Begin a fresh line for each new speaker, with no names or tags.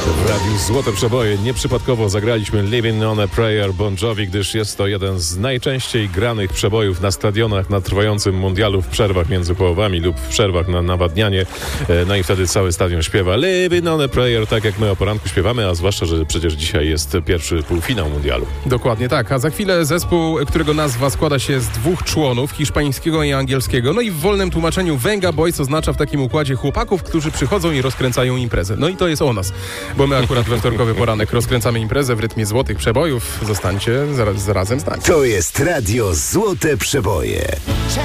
W Radiu Złote Przeboje nieprzypadkowo zagraliśmy Living on a Prayer Bon Jovi, gdyż jest to jeden z najczęściej granych przebojów na stadionach na trwającym mundialu w przerwach między połowami lub w przerwach na nawadnianie. No i wtedy cały stadion śpiewa Living on a Prayer, tak jak my o poranku śpiewamy, a zwłaszcza, że przecież dzisiaj jest pierwszy półfinał mundialu.
Dokładnie tak, a za chwilę zespół, którego nazwa składa się z dwóch członów, hiszpańskiego i angielskiego. No i w wolnym tłumaczeniu Venga Boys oznacza w takim układzie chłopaków, którzy przychodzą i rozkręcają imprezę. No i to jest o nas, bo my akurat we wtorkowy poranek rozkręcamy imprezę w rytmie złotych przebojów. Zostańcie razem z nami.
To jest Radio Złote Przeboje.